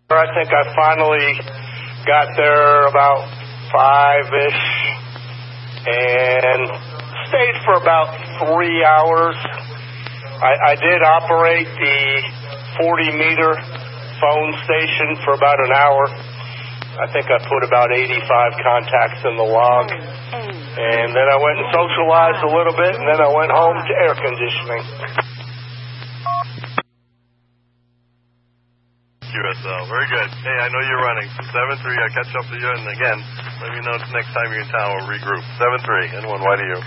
I think I finally got there about 5-ish and stayed for about 3 hours. I did operate the 40-meter phone station for about an hour. I think I put about 85 contacts in the log. And then I went and socialized a little bit, and then I went home to air conditioning. QSL. Very good. Hey, I know you're running. 7-3, I'll catch up to you. And again, let me know next time you're in town. We'll regroup. 7-3. N1, why do you?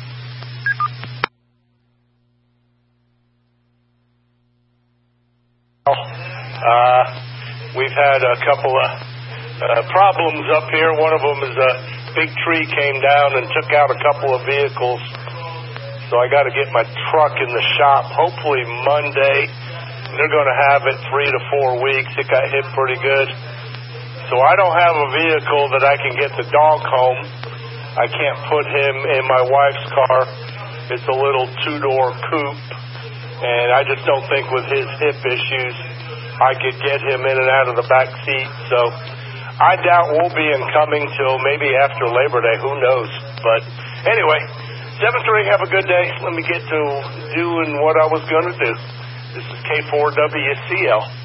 We've had a couple of problems up here. One of them is a big tree came down and took out a couple of vehicles. So I got to get my truck in the shop hopefully Monday. They're going to have it 3 to 4 weeks. It got hit pretty good. So I don't have a vehicle that I can get the dog home. I can't put him in my wife's car. It's a little 2-door coupe. And I just don't think with his hip issues I could get him in and out of the back seat. So I doubt we'll be incoming till maybe after Labor Day. Who knows? But anyway, 7-3, have a good day. Let me get to doing what I was going to do. This is K4WCL.